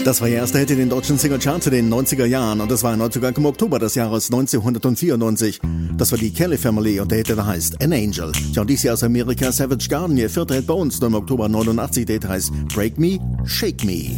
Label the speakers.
Speaker 1: Das war ihr erster Hit in den deutschen Singlecharts in den 90er Jahren und das war erneut sogar im Oktober des Jahres 1994. Das war die Kelly Family und der Hit, der heißt An Angel. Ja, und dies hier aus Amerika Savage Garden, ihr vierter Hit bei uns, nur im Oktober 89, der Hit heißt Break Me, Shake Me.